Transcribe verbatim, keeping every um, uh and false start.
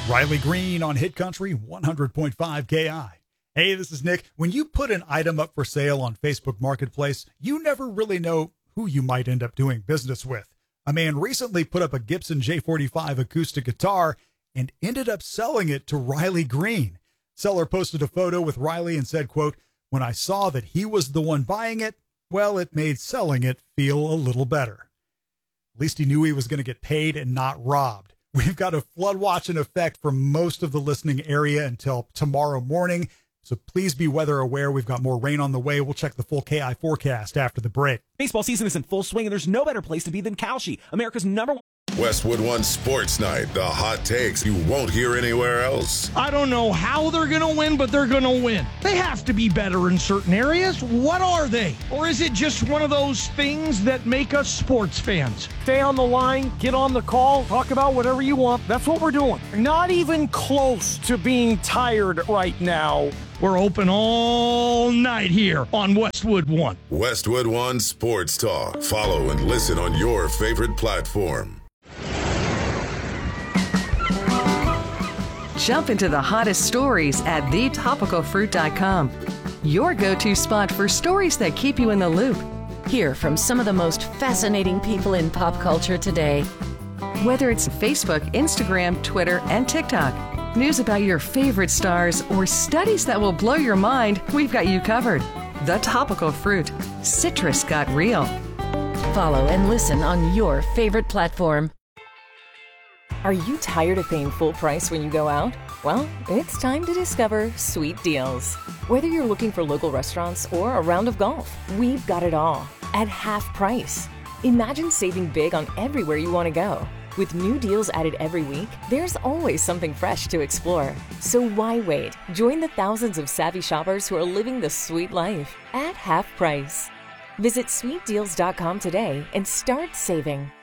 Riley Green on Hit Country one hundred point five K I. Hey, this is Nick. When you put an item up for sale on Facebook Marketplace, you never really know who you might end up doing business with. A man recently put up a Gibson J forty-five acoustic guitar and ended up selling it to Riley Green. Seller posted a photo with Riley and said, quote, "When I saw that he was the one buying it, well, it made selling it feel a little better." At least he knew he was going to get paid and not robbed. We've got a flood watch in effect for most of the listening area until tomorrow morning, so please be weather aware. We've got more rain on the way. We'll check the full K I forecast after the break. Baseball season is in full swing, and there's no better place to be than Kalshi, America's number one. Westwood One Sports Night, the hot takes you won't hear anywhere else. I don't know how they're going to win, but they're going to win. They have to be better in certain areas. What are they? Or is it just one of those things that make us sports fans? Stay on the line, get on the call, talk about whatever you want. That's what we're doing. Not even close to being tired right now. We're open all night here on Westwood One. Westwood One Sports Talk. Follow and listen on your favorite platform. Jump into the hottest stories at the topical fruit dot com. Your go-to spot for stories that keep you in the loop. Hear from some of the most fascinating people in pop culture today. Whether it's Facebook, Instagram, Twitter, and TikTok, news about your favorite stars, or studies that will blow your mind, we've got you covered. The Topical Fruit. Citrus got real. Follow and listen on your favorite platform. Are you tired of paying full price when you go out? Well, it's time to discover Sweet Deals. Whether you're looking for local restaurants or a round of golf, we've got it all at half price. Imagine saving big on everywhere you want to go. With new deals added every week, there's always something fresh to explore. So why wait? Join the thousands of savvy shoppers who are living the sweet life at half price. Visit sweet deals dot com today and start saving.